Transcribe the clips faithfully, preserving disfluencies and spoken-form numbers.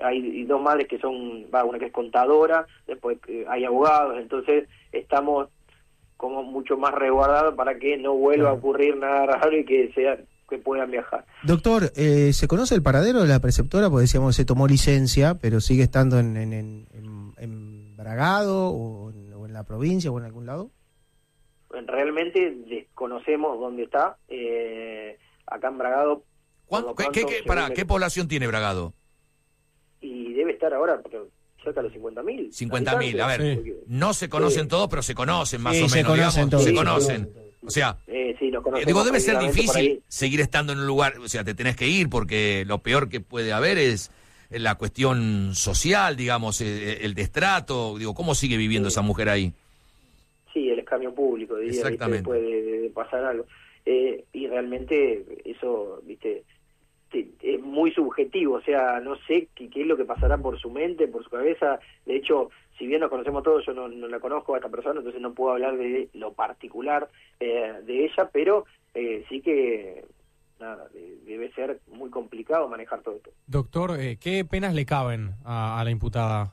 hay dos madres que son, va, una que es contadora, después eh, hay abogados, entonces estamos como mucho más resguardados para que no vuelva claro. a ocurrir nada raro y que sea que puedan viajar. Doctor, eh, ¿se conoce el paradero de la preceptora? Porque decíamos se tomó licencia, pero sigue estando en, en, en, en, en Bragado o en, o en la provincia o en algún lado. Realmente desconocemos dónde está. Eh, acá en Bragado. ¿Qué, qué, qué, para, ¿Qué población tiene Bragado? Y debe estar ahora, porque cerca de los cincuenta mil. cincuenta mil, a ver, sí. no se conocen sí. todos, pero se conocen más sí, o se menos, conocen digamos, todos. se Sí, conocen. Sí. O sea, eh, sí, eh, digo, debe ser difícil seguir estando en un lugar, o sea, te tenés que ir porque lo peor que puede haber es la cuestión social, digamos, el, el destrato, digo, ¿cómo sigue viviendo sí. esa mujer ahí? Sí, el escarnio público, diría, exactamente. ¿viste? Puede de, de pasar algo. Eh, y realmente eso, viste, es muy subjetivo, o sea, no sé qué, qué es lo que pasará por su mente, por su cabeza. De hecho, si bien nos conocemos todos, yo no, no la conozco a esta persona, entonces no puedo hablar de lo particular eh, de ella, pero eh, sí que nada, debe ser muy complicado manejar todo esto. Doctor, eh, ¿qué penas le caben a, a la imputada?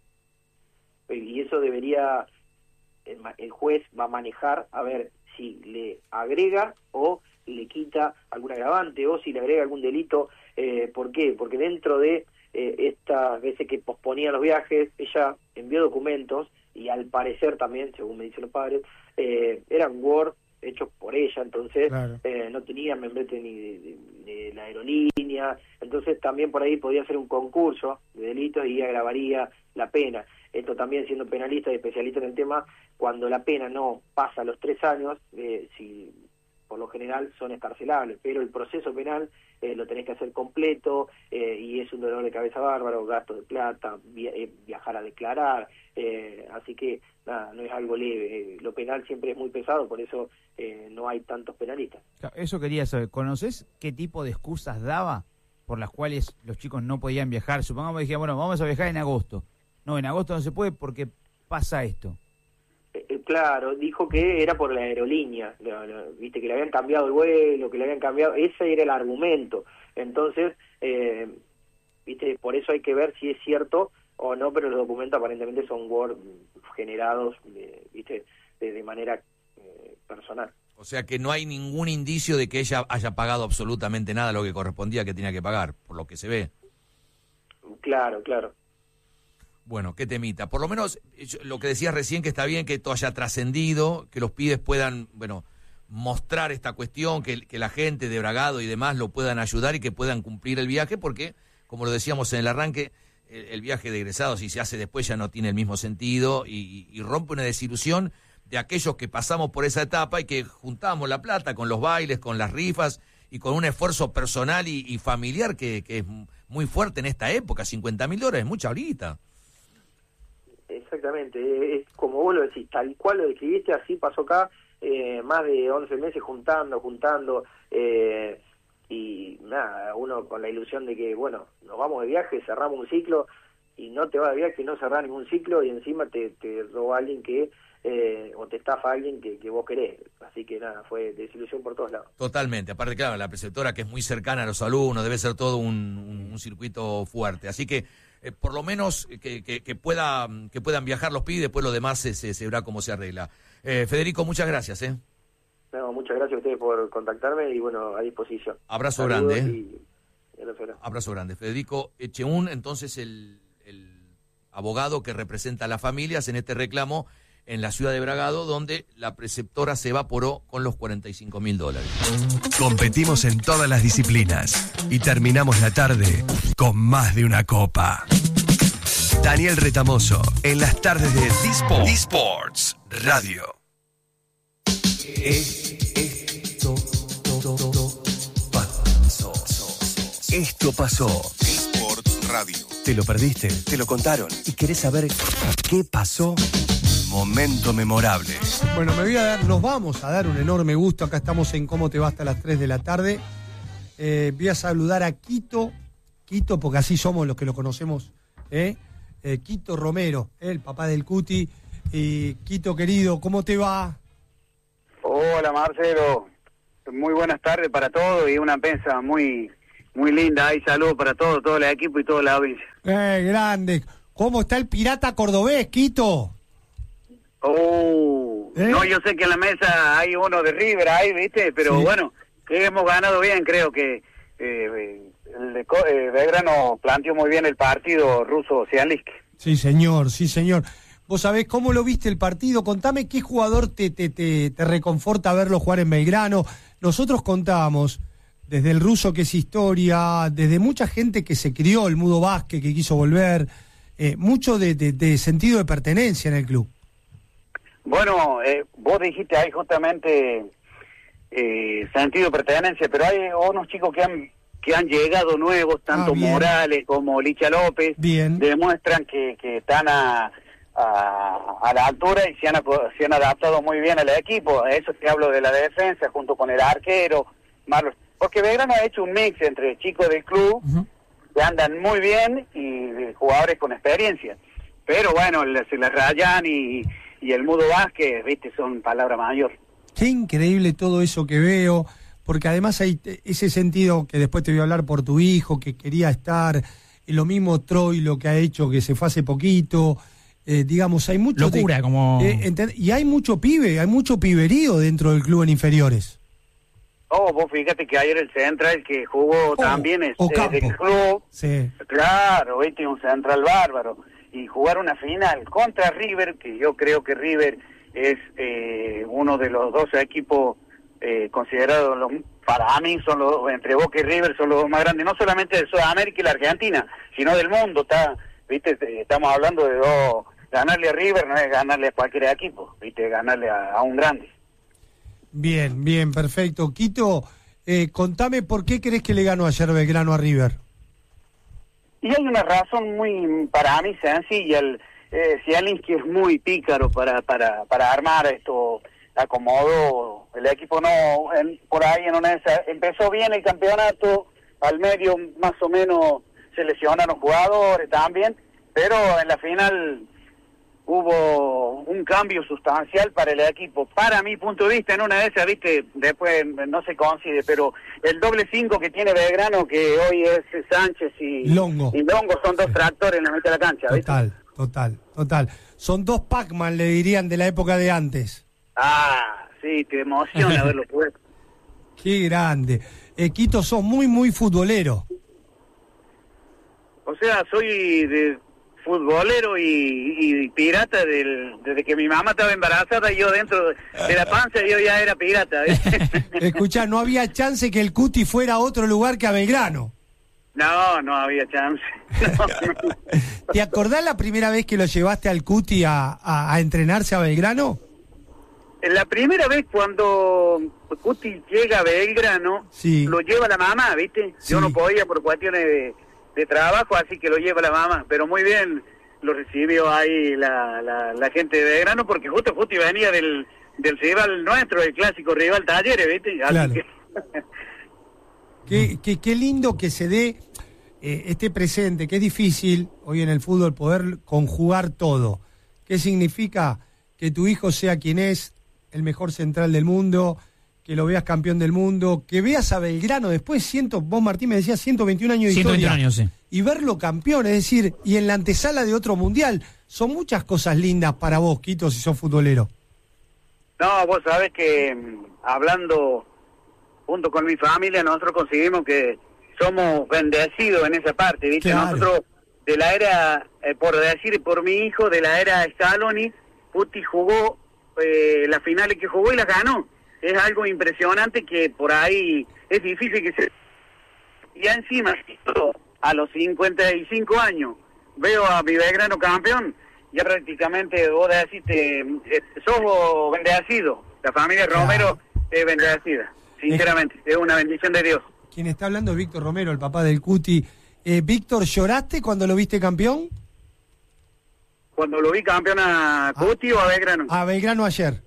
Y eso debería, el, el juez va a manejar a ver si le agrega o le quita algún agravante o si le agrega algún delito. Eh, ¿Por qué? Porque dentro de eh, estas veces que posponía los viajes, ella envió documentos y al parecer también, según me dicen los padres, eh, eran Word hechos por ella, entonces claro. eh, no tenía membrete ni de, de, de la aerolínea, entonces también por ahí podía ser un concurso de delitos y agravaría la pena. Esto también siendo penalista y especialista en el tema, cuando la pena no pasa los tres años, eh, si por lo general son escarcelables, pero el proceso penal eh, lo tenés que hacer completo eh, y es un dolor de cabeza bárbaro, gasto de plata, via eh, viajar a declarar, eh, así que nada, no es algo leve. Eh, lo penal siempre es muy pesado, por eso eh, no hay tantos penalistas. Eso quería saber, ¿conoces qué tipo de excusas daba por las cuales los chicos no podían viajar? Supongamos que decían, bueno, vamos a viajar en agosto. No, en agosto no se puede porque pasa esto. Eh, claro, dijo que era por la aerolínea, lo, lo, viste, que le habían cambiado el vuelo, que le habían cambiado, ese era el argumento. Entonces, eh, viste, por eso hay que ver si es cierto o no, pero los documentos aparentemente son Word generados, eh, viste, de, de manera eh, personal. O sea que no hay ningún indicio de que ella haya pagado absolutamente nada lo que correspondía que tenía que pagar, por lo que se ve. Claro, claro. Bueno, qué temita. Por lo menos lo que decías recién, que está bien que esto haya trascendido, que los pibes puedan, bueno, mostrar esta cuestión, que, que la gente de Bragado y demás lo puedan ayudar y que puedan cumplir el viaje, porque, como lo decíamos en el arranque, el, el viaje de egresados, si se hace después, ya no tiene el mismo sentido y, y rompe una desilusión de aquellos que pasamos por esa etapa y que juntamos la plata con los bailes, con las rifas y con un esfuerzo personal y, y familiar que, que es muy fuerte en esta época. cincuenta mil dólares es mucha ahorita. Exactamente, es como vos lo decís, tal cual lo describiste, así pasó acá, eh, más de once meses juntando, juntando, eh, y nada, uno con la ilusión de que, bueno, nos vamos de viaje, cerramos un ciclo, y no te vas de viaje, no cerrás ningún ciclo, y encima te, te roba alguien que, eh, o te estafa alguien que, que vos querés, así que nada, fue desilusión por todos lados. Totalmente, aparte claro, la preceptora que es muy cercana a los alumnos, debe ser todo un, un, un circuito fuerte, así que Eh, por lo menos que, que, que pueda que puedan viajar los pibes, después lo demás se, se, se verá cómo se arregla. Eh, Federico, muchas gracias. ¿eh? No, muchas gracias a ustedes por contactarme y bueno, a disposición. Abrazo Saludos grande. Y, y Abrazo grande. Federico Echeún, entonces el, el abogado que representa a las familias en este reclamo en la ciudad de Bragado, donde la preceptora se evaporó con los cuarenta y cinco mil dólares. Competimos en todas las disciplinas y terminamos la tarde con más de una copa. Daniel Retamoso, en las tardes de Disport. Disports Radio. Esto pasó. Esto pasó. Disports Radio. ¿Te lo perdiste? ¿Te lo contaron? ¿Y querés saber qué pasó? Momento memorable. Bueno, me voy a dar, nos vamos a dar un enorme gusto. Acá estamos en Cómo te va hasta las tres de la tarde. Eh, voy a saludar a Quito, Quito, porque así somos los que lo conocemos, ¿eh? Eh, Quito Romero, ¿eh? El papá del Cuti. Y Quito, querido, ¿cómo te va? Hola, Marcelo. Muy buenas tardes para todos y una pena muy muy linda. Ahí saludos para todo, todo el equipo y toda la audiencia. ¡Eh, grande! ¿Cómo está el pirata cordobés, Quito? Oh, ¿Eh? no, yo sé que en la mesa hay uno de River ahí, ¿viste? Pero Sí. bueno, que hemos ganado bien, creo que eh, el de Co- eh, Belgrano planteó muy bien el partido ruso-Cianlisk. Sí, señor, sí, señor. ¿Vos sabés cómo lo viste el partido? Contame qué jugador te, te, te, te reconforta verlo jugar en Belgrano. Nosotros contábamos, desde el ruso que es historia, desde mucha gente que se crió, el Mudo Vázquez que quiso volver, eh, mucho de, de, de sentido de pertenencia en el club. Bueno, eh, vos dijiste ahí justamente eh, sentido de pertenencia, pero hay unos chicos que han que han llegado nuevos, tanto Ah, bien. Morales como Licha López, Bien. demuestran que, que están a, a, a la altura y se han, aco- se han adaptado muy bien al equipo. Eso te hablo de la defensa, junto con el arquero, Marlos. Porque Belgrano ha hecho un mix entre chicos del club, Uh-huh. que andan muy bien, y jugadores con experiencia. Pero bueno, el, el Rayán y, y el Mudo Vázquez, viste, son palabra mayor. Qué increíble todo eso que veo, porque además hay te- ese sentido que después te voy a hablar por tu hijo, que quería estar, y lo mismo Troy, lo que ha hecho, que se fue hace poquito, eh, digamos, hay mucho... de- Locura, como- eh, enten- y hay mucho pibe, hay mucho piberío dentro del club en inferiores. Oh, vos fíjate que ayer el Central que jugó Oh, también es oh, eh, Campo. del club, Sí. claro, viste, un Central bárbaro, y jugar una final contra River, que yo creo que River es eh, uno de los dos equipos eh, considerados, los, para mí, son los, entre Boca y River son los dos más grandes, no solamente de Sudamérica y la Argentina, sino del mundo. Está, viste, eh, estamos hablando de dos, ganarle a River no es ganarle a cualquier equipo, viste, ganarle a, a un grande. Bien, bien, perfecto. Quito, eh, contame por qué crees que le ganó ayer Belgrano a River. Y hay una razón muy, para mí, sencilla. El eh, Cianlisk es muy pícaro para, para, para armar esto, acomodó el equipo, no, en, por ahí en una de esas, empezó bien el campeonato, al medio más o menos se lesionaron jugadores también, pero en la final hubo un cambio sustancial para el equipo. Para mi punto de vista, en una de esas, viste, después no se coincide, pero el doble cinco que tiene Belgrano, que hoy es Sánchez y Longo. y Longo, son dos Sí. tractores en la mitad de la cancha, ¿viste? Total, total, total. Son dos Pac-Man, le dirían, de la época de antes. Ah, sí, te emociona verlo jugar. Qué grande. Eh, Quito, sos muy, muy futbolero. O sea, soy de futbolero y, y pirata del, desde que mi mamá estaba embarazada y yo dentro de la panza yo ya era pirata, ¿viste? Escuchá, no había chance que el Cuti fuera a otro lugar que a Belgrano. No, no había chance. No, no. ¿Te acordás la primera vez que lo llevaste al Cuti a, a, a entrenarse a Belgrano? La primera vez cuando Cuti llega a Belgrano, Sí. lo lleva la mamá, ¿viste? Sí. Yo no podía por cuestiones de, de trabajo, así que lo lleva la mamá. Pero muy bien lo recibió ahí la, la, la gente de Belgrano, porque justo Cuti venía del, del rival nuestro, el clásico rival Talleres, ¿viste? Así Claro. que... Qué, qué, qué lindo que se dé eh, este presente, que es difícil hoy en el fútbol poder conjugar todo. ¿Qué significa que tu hijo sea quien es, el mejor central del mundo, que lo veas campeón del mundo, que veas a Belgrano después, ciento, vos Martín me decías ciento veintiún años de ciento veintiún historia, años, sí. y verlo campeón, es decir, y en la antesala de otro mundial, son muchas cosas lindas para vos, Quito, si sos futbolero. No, vos sabés que mm, hablando junto con mi familia, nosotros conseguimos que somos bendecidos en esa parte, ¿viste? Claro. Nosotros, de la era, eh, por decir, por mi hijo, de la era Scaloni, Putti jugó eh, las finales que jugó y las ganó. Es algo impresionante que por ahí es difícil que se... Y encima, a los cincuenta y cinco años, veo a mi Belgrano campeón, ya prácticamente vos decís, te, eh, sos bendecido. La familia Claro. Romero es bendecida, sinceramente, es una bendición de Dios. Quien está hablando es Víctor Romero, el papá del Cuti. Eh, Víctor, ¿lloraste cuando lo viste campeón? Cuando lo vi campeón a Cuti o a Belgrano. A Belgrano ayer.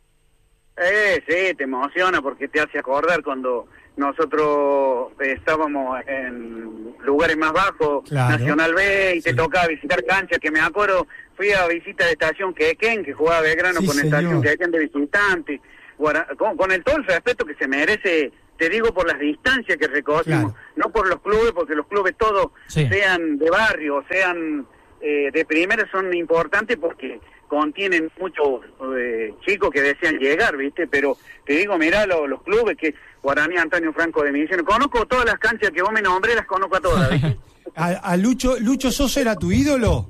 Eh, sí, te emociona porque te hace acordar cuando nosotros eh, estábamos en lugares más bajos, Claro. Nacional B, y te Sí. tocaba visitar canchas, que me acuerdo, fui a visita de Estación Quequén, que jugaba Belgrano Sí, con señor. Estación Quequén de visitante, Guara- con, con el todo el respeto que se merece te digo por las distancias que recorrimos, Claro. no por los clubes, porque los clubes todos, Sí. sean de barrio, sean eh, de primera, son importantes porque contienen muchos eh, chicos que desean llegar, ¿viste? Pero te digo, mirá lo, los clubes que Guaraní Antonio Franco de Misiones, conozco todas las canchas que vos me nombré, las conozco a todas, ¿viste? ¿A, a Lucho, Lucho Sosa era tu ídolo?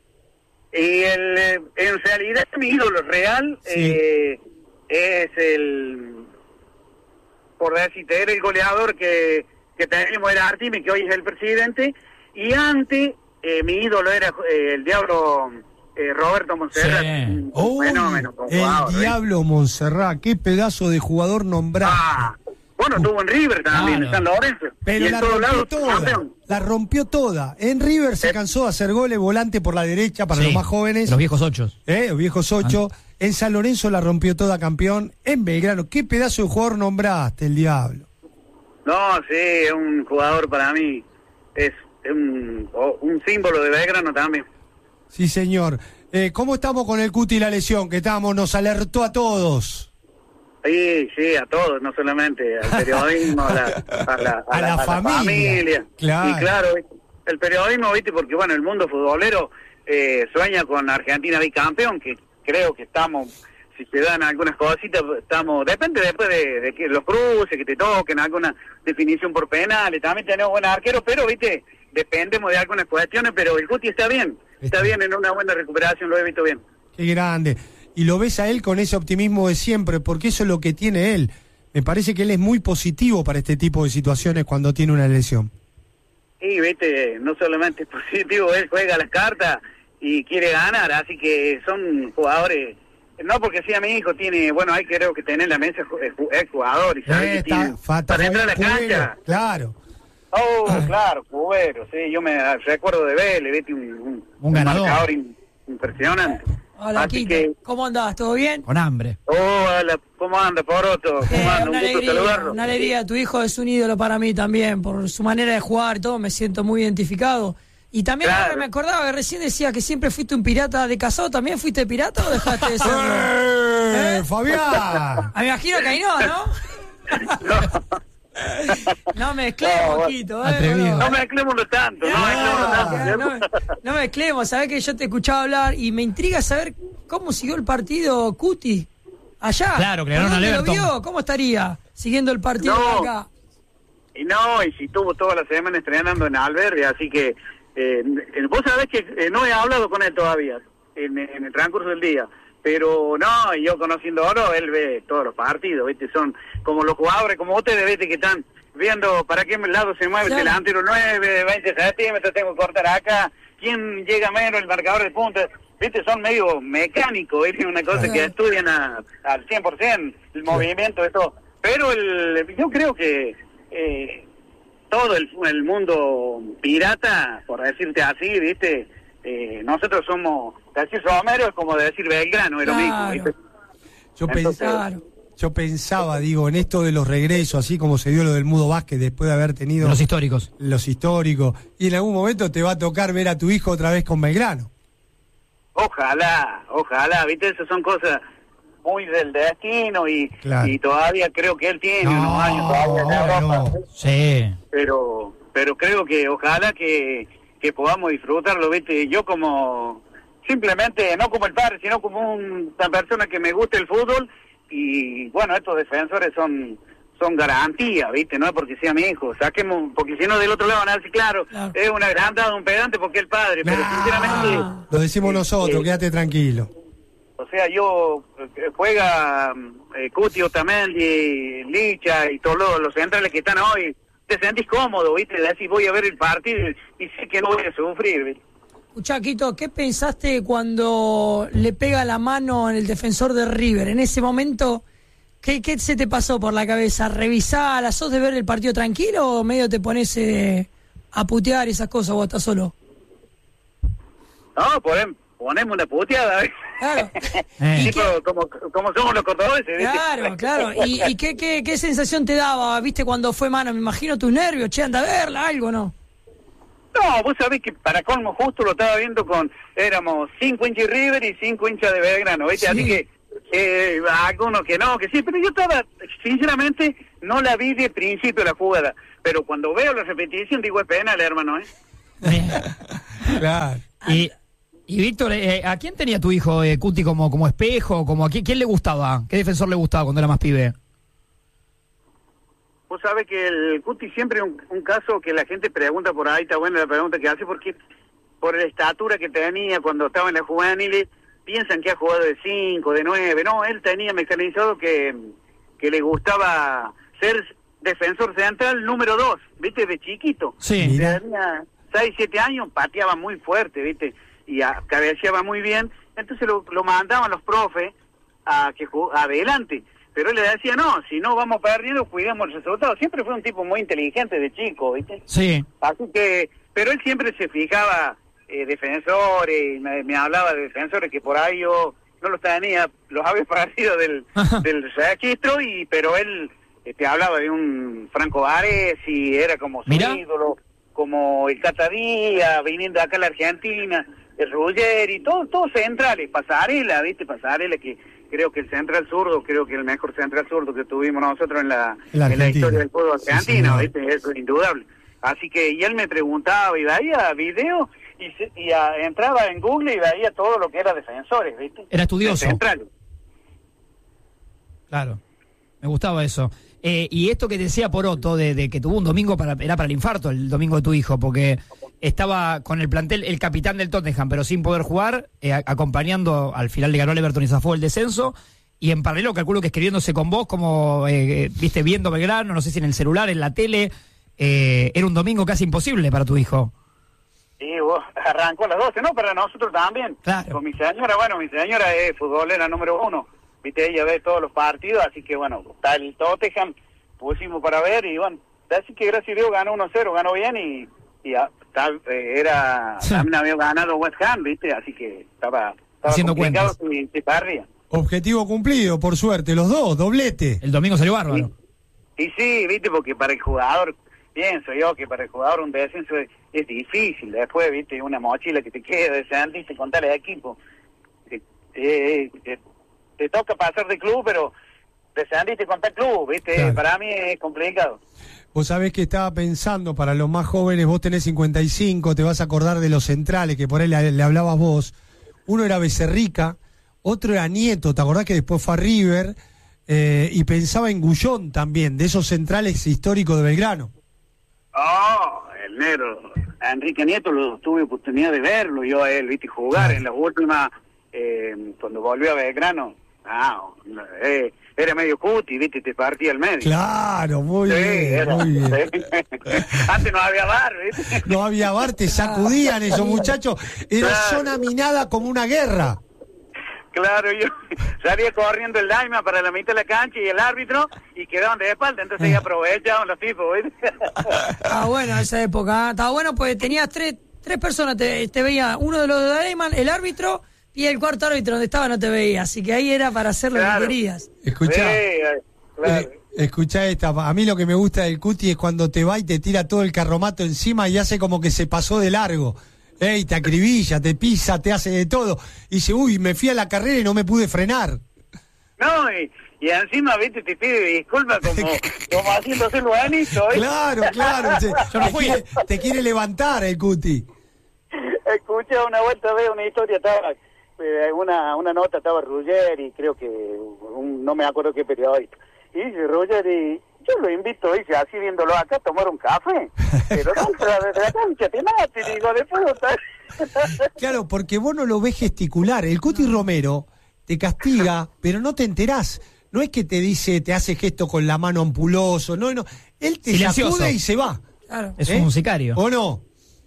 Y el, eh, en realidad mi ídolo real Sí. eh, es el, por decirte, era el goleador que, que teníamos, era Artime, que hoy es el presidente, y antes eh, mi ídolo era eh, el Diablo eh, Roberto Monserrat, Sí. un ¡Uy! fenómeno. como El jugador, ¿eh? Diablo Monserrat, qué pedazo de jugador nombrado. Ah, bueno, estuvo en River también, Claro. en San Lorenzo, Pero y en la todos rompió lados toda, campeón. la rompió toda. En River se Eh. cansó de hacer goles, volante por la derecha para Sí, los más jóvenes, Los viejos ochos. ¿eh? Los viejos ocho. Ah. En San Lorenzo la rompió toda, campeón. En Belgrano, qué pedazo de jugador nombraste, el Diablo. No, sí, es un jugador para mí, es un, o- un símbolo de Belgrano también. Sí, señor. Eh, ¿Cómo estamos con el Cuti y la lesión? Que estamos, nos alertó a todos. Sí, sí, a todos, no solamente al periodismo, a la, a la, A la familia. Claro. Y claro, el periodismo, viste, porque bueno, el mundo futbolero eh, sueña con Argentina bicampeón, que creo que estamos, si se dan algunas cositas, estamos, depende después de, de que los cruces, que te toquen, alguna definición por penales, también tenemos buenos arqueros, pero viste, dependemos de algunas cuestiones, pero el Guti está bien, está Está. bien en una buena recuperación, lo he visto bien. Qué grande. Y lo ves a él con ese optimismo de siempre, porque eso es lo que tiene él. Me parece que él es muy positivo para este tipo de situaciones cuando tiene una lesión. Y viste, no solamente es positivo, él juega las cartas y quiere ganar, así que son jugadores, no porque sea mi hijo, tiene, bueno, hay que creo que tener en la mesa ju- eh, ju- es jugador y sabe Eh, que está- tiene, fa- para entrar a la Fabián Cubero, cancha. claro. Oh, claro, Cubero, sí, yo me recuerdo de Vélez, viste, un, un, Un ganador. marcador in- impresionante. Hola, Así Quito. que, ¿Cómo andás? ¿Todo bien? Con hambre. oh, hola, ¿cómo anda, Poroto? ¿Cómo Eh, anda? Un una gusto alegría, saludarlo. una alegría. Tu hijo es un ídolo para mí también, por su manera de jugar y todo, me siento muy identificado. Y también Claro. ahora me acordaba que recién decía que siempre fuiste un pirata de casado. ¿También fuiste pirata o dejaste de serlo? ¡Eh, ¿Eh? Fabián! Ah, me imagino que ahí no, ¿no? No mezclemos, No, bueno. Quito, ¿eh? Atrevido. No mezclemos tanto, no mezclemos tanto. no, me- no mezclemos, sabés que yo te escuchaba hablar y me intriga saber cómo siguió el partido Cuti allá. Claro, que le ¿Por ganaron al dónde lo Everton. vio? ¿Cómo estaría siguiendo el partido No. de acá? Y no, y si estuvo toda la semana estrenando en Albergue, así que eh, eh, vos sabés que eh, no he hablado con él todavía en, en el transcurso del día, pero no, y yo conociendo oro, él ve todos los partidos, ¿viste? Son como los jugadores, como ustedes, ¿viste? Que están viendo para qué lado se mueve Claro. el delantero, nueve, veinte centímetros, tengo que cortar acá, quién llega menos, el marcador de punta, ¿viste? Son medio mecánicos, ¿viste? Una cosa Claro. que estudian a- al cien por ciento, el movimiento, eso. Pero el, yo creo que eh, todo el, el mundo pirata, por decirte así, ¿viste? Eh, nosotros somos, decir Romero es como decir Belgrano, es lo mismo, Claro. ¿viste? Yo, Entonces, pensaba, Claro. yo pensaba, digo, en esto de los regresos, así como se dio lo del Mudo Vázquez después de haber tenido Los históricos. los históricos, y en algún momento te va a tocar ver a tu hijo otra vez con Belgrano. Ojalá, ojalá, ¿viste? Esas son cosas muy del destino y, Claro. y todavía creo que él tiene unos años todavía en ahora Europa, no. Sí. pero pero creo que ojalá que, que podamos disfrutarlo, ¿viste? Yo como, simplemente, no como el padre, sino como un- una persona que me gusta el fútbol y bueno, estos defensores son son garantías, ¿viste? No es porque sea mi hijo, saquemos, porque si no del otro lado van a decir, claro, Claro. es una agrandada, un pedante porque es el padre, pero Nah, sinceramente... lo decimos eh, nosotros, eh, quédate tranquilo. O sea, yo eh, juega eh, Cuti, Otamendi, Licha y todos los, los centrales que están hoy, te sentís cómodo, ¿viste? Decís, voy a ver el partido y sé que no voy a sufrir, ¿viste? Escuchá, Quito, ¿qué pensaste cuando le pega la mano en el defensor de River? En ese momento, ¿qué, qué se te pasó por la cabeza? ¿Revisar, sos de ver el partido tranquilo o medio te pones eh, a putear esas cosas o estás solo? No, ponem, ponemos una puteada, ¿viste? Claro. Eh. ¿Y Tipo, qué- como, como somos los cordobeses, ¿viste? Claro, claro. ¿Y, y qué, qué, qué sensación te daba, viste, cuando fue mano? Me imagino tus nervios, che, anda a verla, algo, ¿no? No, vos sabés que para colmo justo lo estaba viendo con, éramos cinco hinchas de River y cinco hinchas de Belgrano, ¿viste? Sí. Así que, eh, algunos que no, que sí, pero yo estaba, sinceramente, no la vi de principio la jugada, pero cuando veo la repetición digo es penal, hermano, ¿eh? Claro. Y, y Víctor, eh, ¿a quién tenía tu hijo, eh, Cuti, como, como espejo? Como a quién, quién le gustaba? ¿Qué defensor le gustaba cuando era más pibe? Vos sabés que el Cuti siempre es un, un caso que la gente pregunta por ahí, está buena la pregunta que hace, porque por la estatura que tenía cuando estaba en la juvenil, piensan que ha jugado de cinco, de nueve, no, él tenía mecanizado que, que le gustaba ser defensor central número dos, ¿viste? De chiquito. Sí. Tenía seis, siete años, pateaba muy fuerte, ¿viste? Y a, cabeceaba muy bien, entonces lo, lo mandaban los profes a que jug- adelante. Pero él le decía, no, si no vamos perdiendo, cuidemos el resultado. Siempre fue un tipo muy inteligente de chico, ¿viste? Sí. Así que, pero él siempre se fijaba eh, defensores, me, me hablaba de defensores que por ahí yo no los tenía, los había perdido del, del registro, y pero él eh, te hablaba de un Franco Baresi, era como su Mirá. ídolo, como el Catadía, viniendo acá a la Argentina, el Ruggeri, todos todos centrales, Pasarela, ¿viste? Pasarela, que creo que el central zurdo, creo que el mejor central zurdo que tuvimos nosotros en la, La en la historia del fútbol Sí, argentino, señor. ¿viste? Eso es indudable. Así que, y él me preguntaba, y veía videos, y, se, y a, entraba en Google y veía todo lo que era defensores, ¿viste? Era estudioso. Centrales. Claro, me gustaba eso. Eh, y esto que decía Poroto, de, de que tuvo un domingo, para era para el infarto, el domingo de tu hijo, porque estaba con el plantel, el capitán del Tottenham, pero sin poder jugar, eh, a- acompañando, al final le ganó el Everton y zafó el descenso, y en paralelo calculo que escribiéndose con vos, como, eh, viste, viendo Belgrano, no sé si en el celular, en la tele, eh, era un domingo casi imposible para tu hijo. Y vos, arrancó a las doce, ¿no? Para nosotros también. Claro. Con mi señora, bueno, mi señora es futbolera número uno. Viste, ella ve todos los partidos, así que bueno, está el Tottenham, pusimos para ver, y bueno, así que gracias a Dios ganó uno cero, ganó bien, y, y ah, está, eh, era, Sí. también había ganado West Ham, viste, así que estaba, estaba Haciendo complicado cuentas. y se perdía. Objetivo cumplido, por suerte, los dos, doblete. El domingo salió bárbaro. Y sí, viste, porque para el jugador, pienso yo que para el jugador un descenso es, es difícil. Después, viste, una mochila que te queda descendiste con tales equipos. Te, te, te, te toca pasar de club, pero descendiste con tal club, viste. Claro. Para mí es complicado. Vos sabés que estaba pensando, para los más jóvenes, vos tenés cincuenta y cinco, te vas a acordar de los centrales, que por ahí le, le hablabas vos. Uno era Becerrica, otro era Nieto, ¿te acordás que después fue a River? Eh, y pensaba en Gullón también, de esos centrales históricos de Belgrano. Oh, el negro. A Enrique Nieto lo tuve oportunidad de verlo, yo a él, viste, jugar Claro. en las últimas, eh, cuando volvió a Belgrano. Ah, eh, era medio cuti, viste, te partía el medio. Claro, muy Sí, bien, era, muy bien. sí. Antes no había bar, ¿viste? No había bar, te sacudían esos muchachos. Era Claro. zona minada como una guerra. Claro, yo salía corriendo el Daima para la mitad de la cancha y el árbitro, y quedaban de espalda, entonces ahí aprovechaban los tipos, ¿viste? Ah, bueno, esa época. ¿eh? Estaba bueno, pues tenías tres, tres personas, te, te veía uno de los de Dayman, el árbitro, y el cuarto árbitro donde estaba no te veía. Así que ahí era para hacer lo Claro. que querías. Escuchá, Sí, claro. eh, escuchá esta. A mí lo que me gusta del Cuti es cuando te va y te tira todo el carromato encima y hace como que se pasó de largo. Ey, te acribilla, te pisa, te hace de todo. Y dice, uy, me fui a la carrera y no me pude frenar. No, y, y encima, viste, te pide disculpas como, como haciéndose el buenito, ¿eh? Claro, claro. Te, Yo no te fui. quiere, te quiere levantar el Cuti. Escuché una vuelta vez una historia, estaba eh, una una nota, estaba Ruggeri, creo que un, no me acuerdo qué periodista, y dice Ruggeri, yo lo invito, dice, así viéndolo acá, a tomar un café, pero no, pero desde la cancha te mate, digo, de puta. Claro, porque vos no lo ves gesticular. El Cuti Romero te castiga, pero no te enterás. No es que te dice, te hace gesto con la mano ampuloso, no, no. Él te Silencioso. sacude y se va. Claro. Es ¿Eh? un sicario. ¿O no?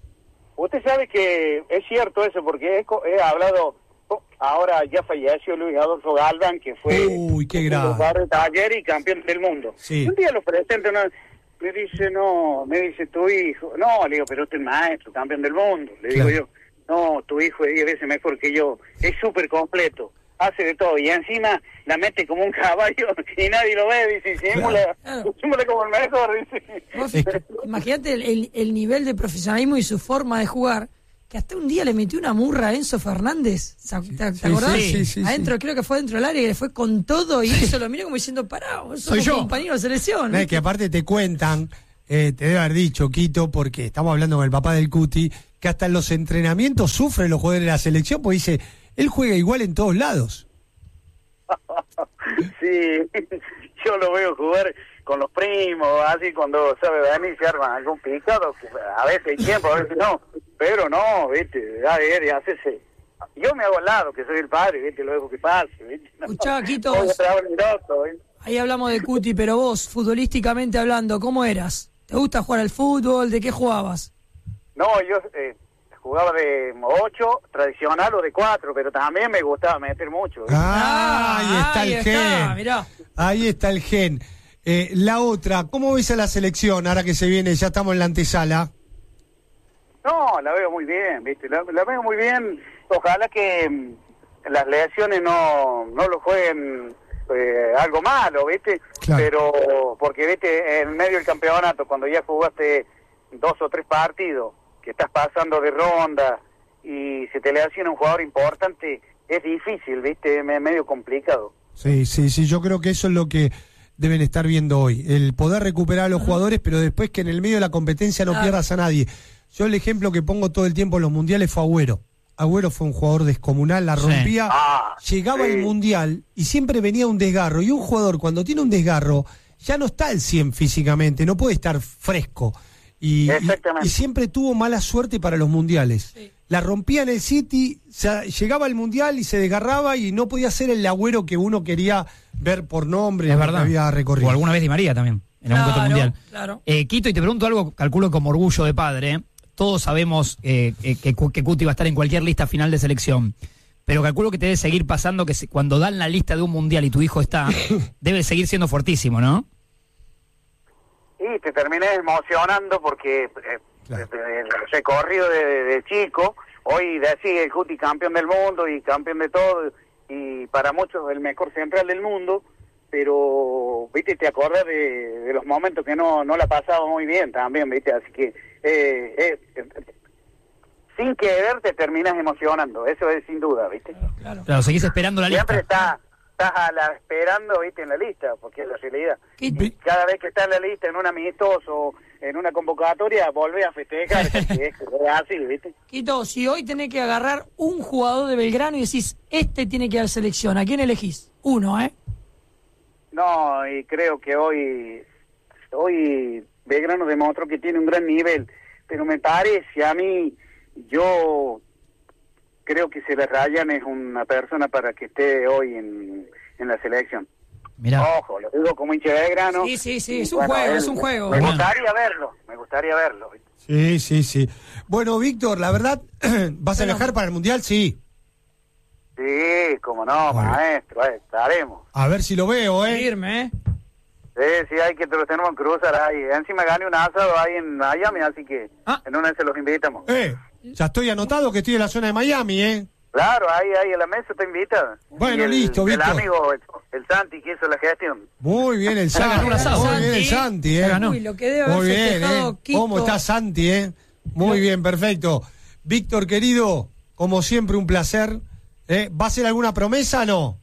Usted sabe que es cierto eso, porque he, co- he hablado, oh, ahora ya falleció Luis Adolfo Galván, que fue Uy, qué grave. jugador de Taller y campeón del mundo. Sí. Un día lo presento, no, me dice, no, me dice tu hijo, no, le digo, pero usted es maestro, campeón del mundo, le digo Claro. yo, no, tu hijo es diez veces mejor que yo, es súper completo, hace de todo, y encima la mete como un caballo y nadie lo ve, dice, simula, Claro. simula como el mejor, dice. Vos, Es que- Imagínate el, el- el nivel de profesionalismo y su forma de jugar, que hasta un día le metió una murra a Enzo Fernández. ¿Te, te sí, acordás? sí, sí, sí, Adentro, sí. creo que fue dentro del área y le fue con todo y eso lo miró como diciendo, pará, vos Soy sos yo. compañero de selección. No, es que aparte te cuentan, eh, te debe haber dicho, Quito, porque estamos hablando con el papá del Cuti, que hasta en los entrenamientos sufren los jugadores de la selección, porque dice, él juega igual en todos lados. Sí, yo lo veo jugar con los primos, así cuando sabe venir se arma algún picado, que a veces hay tiempo, a veces no, pero no, viste, a ver, y hacerse. Yo me hago al lado, que soy el padre, viste, lo dejo que pase, viste. No, Escuchá, Quito, voy a vos- traer mi dato, ¿viste? ahí hablamos de Cuti, pero vos, futbolísticamente hablando, ¿cómo eras? ¿Te gusta jugar al fútbol? ¿De qué jugabas? No, yo eh, jugaba de ocho, tradicional, o de cuatro, pero también me gustaba meter mucho, ¿viste? Ah, ahí está ahí el está, gen. mirá. Ahí está el gen. Eh, la otra, ¿cómo ves a la selección ahora que se viene? Ya estamos en la antesala. No, la veo muy bien, ¿viste? La, la veo muy bien. Ojalá que mm, las lesiones no, no lo jueguen eh, algo malo, ¿viste? Claro. Pero, porque, ¿viste? En medio del campeonato, cuando ya jugaste dos o tres partidos, que estás pasando de ronda y se te lesiona un jugador importante, es difícil, ¿viste? Es medio complicado. Sí, sí, sí, yo creo que eso es lo que deben estar viendo hoy, el poder recuperar a los jugadores, pero después que en el medio de la competencia no Claro. pierdas a nadie. Yo el ejemplo que pongo todo el tiempo en los mundiales fue Agüero. Agüero fue un jugador descomunal, la Sí. rompía, Ah, llegaba sí. al mundial y siempre venía un desgarro. Y un jugador cuando tiene un desgarro ya no está al cien físicamente, no puede estar fresco. Y, y, Exactamente. y siempre tuvo mala suerte para los mundiales. Sí. La rompía en el City, se- llegaba al mundial y se desgarraba y no podía ser el Agüero que uno quería ver por nombre, Es lo verdad. que había recorrido. O alguna vez Di María también, en algún que otro Claro, mundial. claro. Eh, Quito, y te pregunto algo, calculo como orgullo de padre. ¿eh? Todos sabemos eh, eh, que, Cu- que Cuti va a estar en cualquier lista final de selección. Pero calculo que te debe seguir pasando que se- cuando dan la lista de un mundial y tu hijo está, debe seguir siendo fuertísimo, ¿no? Y te terminé emocionando porque eh, Claro. eh, el recorrido de, de, de chico, hoy decís el Cuti campeón del mundo y campeón de todo, y para muchos el mejor central del mundo, pero, viste, te acordás de, de los momentos que no, no la pasaba muy bien también, viste, así que eh, eh, eh, sin querer te terminas emocionando, eso es sin duda, viste. Claro. Claro, seguís esperando la Siempre lista. está, estás a la, esperando, viste, en la lista, porque es la realidad. ¿Qué- Y cada vez que está en la lista, en un amistoso, en una convocatoria, volvés a festejar, porque es, es así, viste. Quito, si hoy tenés que agarrar un jugador de Belgrano y decís, este tiene que dar selección, ¿a quién elegís? Uno, ¿eh? No, y creo que hoy, hoy Belgrano demostró que tiene un gran nivel, pero me parece a mí, yo creo que se le rayan es una persona para que esté hoy en, en la selección. Mirá. Ojo, lo digo como hincha de Belgrano. Sí, sí, sí, Y es un juego, es un juego. Me Bueno. gustaría verlo, me gustaría verlo. Sí, sí, sí. Bueno, Víctor, la verdad, ¿vas a Bueno. viajar para el mundial? Sí. Sí, como no, Bueno. maestro, ahí estaremos. A ver si lo veo, ¿eh? Firme, ¿eh? Sí, sí, hay que te los tenemos que cruzar ahí. Encima gané un asado ahí en Miami, así que Ah. en una vez se los invitamos. Eh, ya estoy anotado que estoy en la zona de Miami, ¿eh? Claro, ahí, ahí en la mesa está invitada. Bueno, Y el, listo, el Víctor. amigo, el, el Santi, que hizo la gestión. Muy bien el Santi. ganó un asado. Muy bien el Santi. Santi, Ya ¿eh? ganó. Uy, lo que debe haber Muy bien, festejado ¿eh? Quito. ¿Cómo está Santi, eh? Muy bien, perfecto. Víctor, querido, como siempre, un placer. ¿Eh? ¿Va a hacer alguna promesa o no?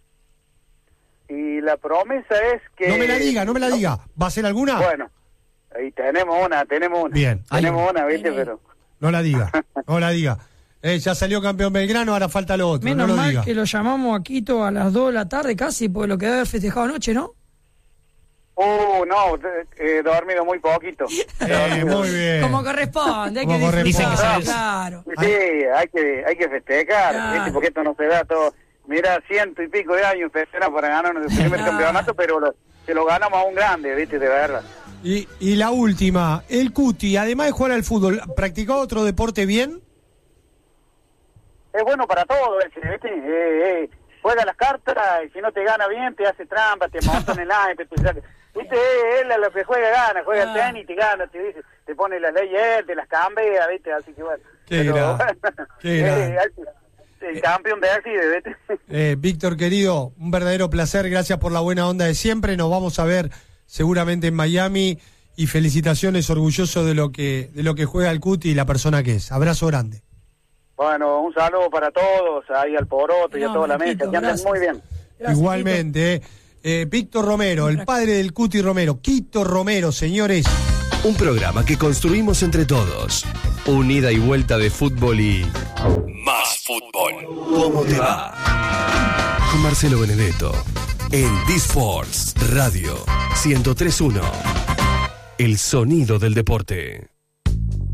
Y la promesa es que... No me la diga, no me la diga. ¿Va a hacer alguna? Bueno, ahí tenemos una, tenemos una. Bien. Tenemos Ahí. una, ¿viste? Bien ahí. Pero... No la diga, no la diga. Eh, ya salió campeón Belgrano, ahora falta lo otro. Menos no lo mal diga. que lo llamamos a Quito a las dos de la tarde casi, porque lo que debe haber festejado anoche, ¿no? Uh, no, he dormido muy poquito. Eh, muy bien. Como corresponde, hay que Como corresponde. Dicen que disfrutar, se- claro. Sí, hay que, hay que festejar, Claro. ¿viste? Porque esto no se da todo. Mira, ciento y pico de años festejar para ganar el primer Claro. campeonato, pero lo, se lo ganamos a un grande, ¿viste? De verdad. Y, y la última, el Cuti, además de jugar al fútbol, ¿practicó otro deporte bien? Es bueno para todo, ese, ¿viste? Eh, eh, juega las cartas y si no te gana bien, te hace trampa, te monta en el aire, te saca. ¿Viste? Eh, él a lo que juega gana, juega el Ah. tenis y te gana, te dice, te pone las leyes él, te las cambia, ¿viste? Así que bueno. Qué grande, qué grande. eh, el campeón de así, ¿viste? Eh, Víctor, querido, un verdadero placer, gracias por la buena onda de siempre. Nos vamos a ver seguramente en Miami y felicitaciones, orgulloso de lo que, de lo que juega el Cuti y la persona que es. Abrazo grande. Bueno, un saludo para todos, ahí al Poroto y a No, toda la Marquito, mesa, que anden gracias. muy bien. Gracias, Igualmente, eh. Eh, Víctor Romero, el padre del Cuti Romero, Quito Romero, señores. Un programa que construimos entre todos. Un ida y vuelta de fútbol y... más fútbol. ¿Cómo te va? Con Marcelo Benedetto. En D-Sports Radio ciento tres punto uno. El sonido del deporte.